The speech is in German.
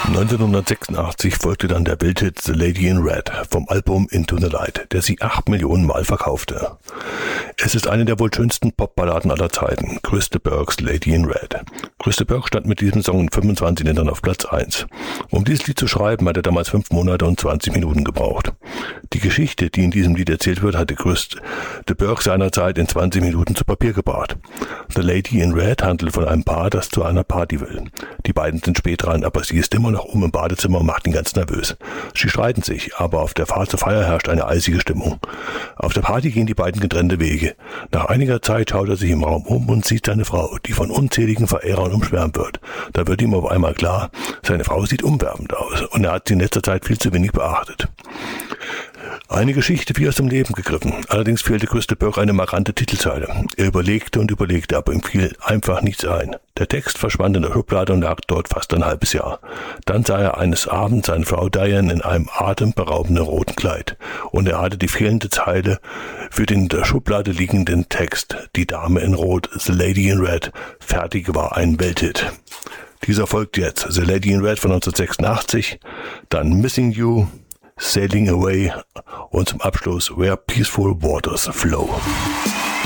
1986 folgte dann der Welthit The Lady in Red vom Album Into the Light, der sie 8 Millionen Mal verkaufte. Es ist eine der wohl schönsten Popballaden aller Zeiten, Chris de Burghs Lady in Red. Chris de Burgh stand mit diesem Song in 25 Ländern auf Platz 1. Um dieses Lied zu schreiben, hat er damals 5 Monate und 20 Minuten gebraucht. Die Geschichte, die in diesem Lied erzählt wird, hatte Chris de Burgh seinerzeit in 20 Minuten zu Papier gebracht. The Lady in Red handelt von einem Paar, das zu einer Party will. Die beiden sind spät dran, aber sie ist immer noch im Badezimmer und macht ihn ganz nervös. Sie streiten sich, aber auf der Fahrt zur Feier herrscht eine eisige Stimmung. Auf der Party gehen die beiden getrennte Wege. Nach einiger Zeit schaut er sich im Raum um und sieht seine Frau, die von unzähligen Verehrern umschwärmt wird. Da wird ihm auf einmal klar, seine Frau sieht umwerfend aus und er hat sie in letzter Zeit viel zu wenig beachtet. Eine Geschichte wie aus dem Leben gegriffen. Allerdings fehlte Chris de Burgh eine markante Titelzeile. Er überlegte und überlegte, aber ihm fiel einfach nichts ein. Der Text verschwand in der Schublade und lag dort fast ein halbes Jahr. Dann sah er eines Abends seine Frau Diane in einem atemberaubenden roten Kleid. Und er hatte die fehlende Zeile für den in der Schublade liegenden Text. Die Dame in Rot, The Lady in Red. Fertig war ein Welthit. Dieser folgt jetzt. The Lady in Red von 1986. Dann Missing You, Sailing Away und zum Abschluss Where Peaceful Waters Flow.